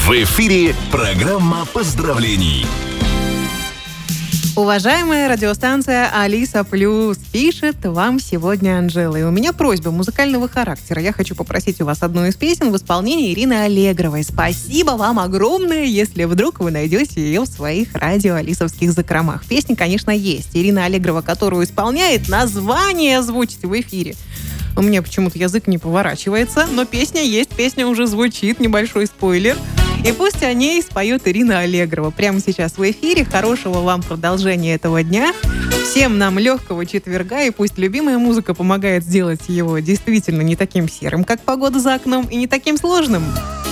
В эфире программа поздравлений. Уважаемая радиостанция Алиса Плюс, пишет вам сегодня Анжела. И у меня просьба музыкального характера. Я хочу попросить у вас одну из песен в исполнении Ирины Аллегровой. Спасибо вам огромное, если вдруг вы найдете ее в своих радио-алисовских закромах. Песня, конечно, есть. Ирина Аллегрова, которую исполняет, название озвучить в эфире. У меня почему-то язык не поворачивается, но песня есть, песня уже звучит, небольшой спойлер. И пусть о ней споет Ирина Аллегрова. Прямо сейчас в эфире. Хорошего вам продолжения этого дня. Всем нам легкого четверга. И пусть любимая музыка помогает сделать его действительно не таким серым, как погода за окном, и не таким сложным.